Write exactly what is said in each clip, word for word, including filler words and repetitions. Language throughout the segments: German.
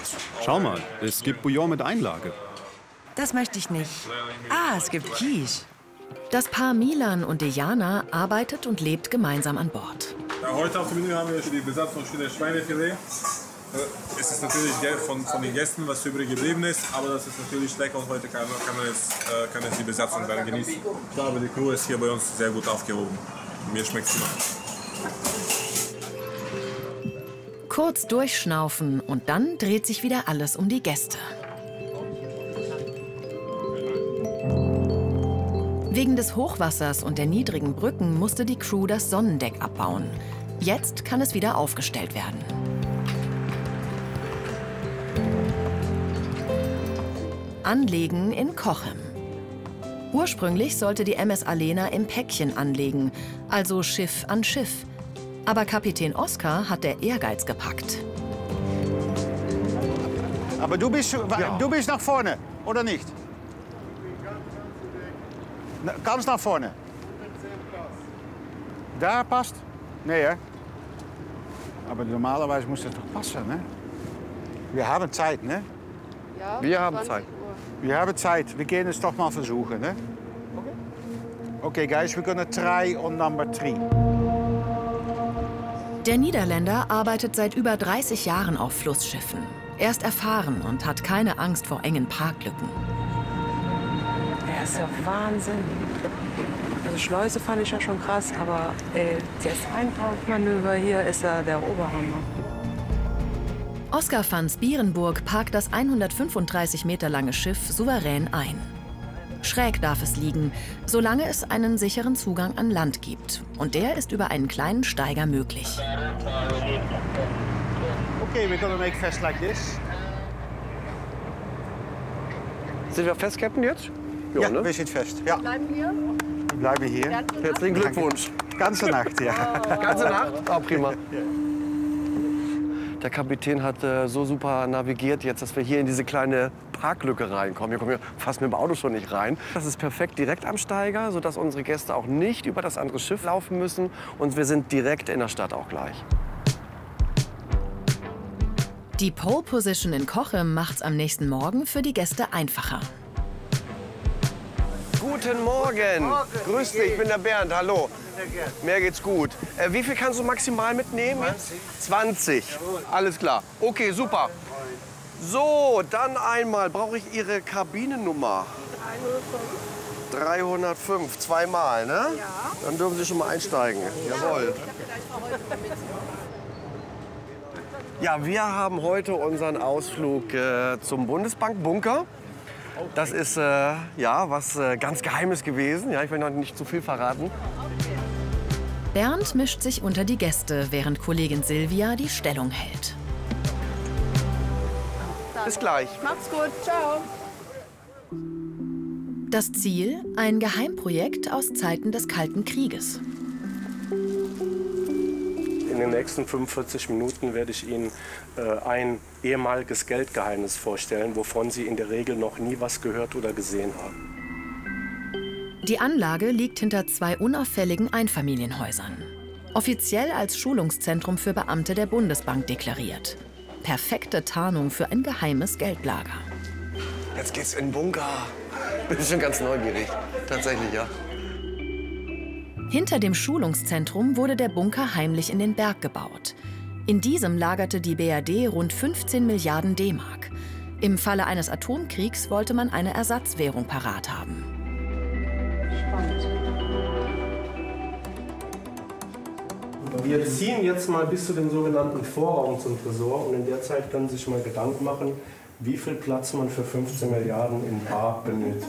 Schau mal, es gibt Bouillon mit Einlage. Das möchte ich nicht. Ah, es gibt Quiche. Das Paar Milan und Dejana arbeitet und lebt gemeinsam an Bord. Ja, heute auf dem Menü haben wir die Besatzung steht Schweinefilet. Es ist natürlich von, von den Gästen, was übrig geblieben ist, aber das ist natürlich lecker und heute kann, kann, man jetzt, kann jetzt die Besatzung dann genießen. Ich glaube, die Crew ist hier bei uns sehr gut aufgehoben. Mir schmeckt es immer. Kurz durchschnaufen und dann dreht sich wieder alles um die Gäste. Wegen des Hochwassers und der niedrigen Brücken musste die Crew das Sonnendeck abbauen. Jetzt kann es wieder aufgestellt werden. Anlegen in Cochem. Ursprünglich sollte die M S Alena im Päckchen anlegen, also Schiff an Schiff. Aber Kapitän Oskar hat der Ehrgeiz gepackt. Aber du bist, ja. du bist nach vorne, oder nicht? Ganz nach vorne. Da passt? Nee, hè? Aber normalerweise muss das doch passen, ne? Wir haben Zeit, ne? Ja, wir haben Zeit. Wir haben Zeit. Wir gehen es doch mal versuchen, ne? Okay. Okay, guys, we're gonna try on number three. Der Niederländer arbeitet seit über dreißig Jahren auf Flussschiffen. Er ist erfahren und hat keine Angst vor engen Parklücken. Ja, ist ja Wahnsinn. Also Schleuse fand ich ja schon krass, aber ey, das Einparkmanöver hier ist ja der Oberhammer. Oskar van Spierenburg parkt das hundertfünfunddreißig Meter lange Schiff souverän ein. Schräg darf es liegen, solange es einen sicheren Zugang an Land gibt. Und der ist über einen kleinen Steiger möglich. Okay, we're gonna make fast like this. Sind wir fest, Captain, jetzt? Jo, ja, ne? Wir sind fest. Ja. Bleiben wir? Wir bleiben hier. Herzlichen Glückwunsch. Ganze Nacht, ja. Oh. Ganze Nacht? Ah, prima. Der Kapitän hat äh, so super navigiert jetzt, dass wir hier in diese kleine Parklücke reinkommen. Wir kommen hier fast mit dem Auto schon nicht rein. Das ist perfekt direkt am Steiger, sodass unsere Gäste auch nicht über das andere Schiff laufen müssen. Und wir sind direkt in der Stadt auch gleich. Die Pole Position in Cochem macht's am nächsten Morgen für die Gäste einfacher. Guten Morgen. Morgen. Grüß dich, ich bin der Bernd. Hallo. Mir geht's gut. Äh, wie viel kannst du maximal mitnehmen? zwanzig. zwanzig. Alles klar. Okay, super. So, dann einmal brauche ich Ihre Kabinennummer. dreihundertfünf. Zweimal, ne? Ja. Dann dürfen Sie schon mal einsteigen. Ja. Jawohl. Ja, wir haben heute unseren Ausflug äh, zum Bundesbankbunker. Das ist äh, ja was äh, ganz Geheimes gewesen. Ja, ich will noch nicht zu viel verraten. Bernd mischt sich unter die Gäste, während Kollegin Silvia die Stellung hält. Bis gleich. Macht's gut, ciao. Das Ziel? Ein Geheimprojekt aus Zeiten des Kalten Krieges. In den nächsten fünfundvierzig Minuten werde ich Ihnen äh, ein ehemaliges Geldgeheimnis vorstellen, wovon Sie in der Regel noch nie was gehört oder gesehen haben. Die Anlage liegt hinter zwei unauffälligen Einfamilienhäusern. Offiziell als Schulungszentrum für Beamte der Bundesbank deklariert. Perfekte Tarnung für ein geheimes Geldlager. Jetzt geht's in den Bunker. Bin schon ganz neugierig. Tatsächlich, ja. Hinter dem Schulungszentrum wurde der Bunker heimlich in den Berg gebaut. In diesem lagerte die B R D rund fünfzehn Milliarden D-Mark. Im Falle eines Atomkriegs wollte man eine Ersatzwährung parat haben. Spannend. Wir ziehen jetzt mal bis zu dem sogenannten Vorraum zum Tresor. Und in der Zeit können Sie sich mal Gedanken machen, wie viel Platz man für fünfzehn Milliarden in Bar benötigt.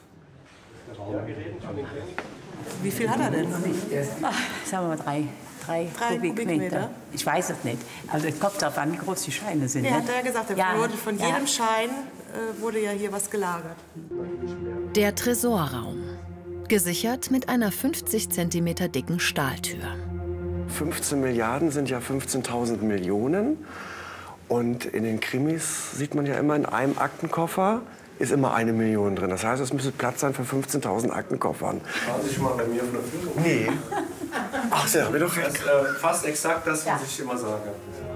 Wie viel hat er denn? Ach, sagen wir mal drei, drei, drei Kubikmeter. Kubikmeter. Ich weiß es nicht. Also es kommt darauf an, wie groß die Scheine sind. Ja, Ne? hat er ja gesagt, er Ja, wurde von ja. jedem Schein äh, wurde ja hier was gelagert. Der Tresorraum. Gesichert mit einer fünfzig Zentimeter dicken Stahltür. fünfzehn Milliarden sind ja fünfzehntausend Millionen. Und in den Krimis sieht man ja immer, in einem Aktenkoffer ist immer eine Million drin. Das heißt, es müsste Platz sein für fünfzehntausend Aktenkoffern. Waren Sie schon mal bei mir auf der Führung? Nee. Ach, Sie haben mir doch recht. Das ist äh, fast exakt das, was Ja. ich immer sage.